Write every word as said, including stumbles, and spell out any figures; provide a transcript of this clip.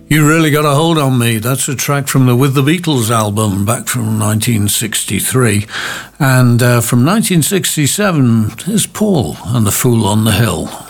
You Really Got a Hold on Me. That's a track from the With the Beatles album back from nineteen sixty-three. And uh, from nineteen sixty-seven is Paul and the Fool on the Hill.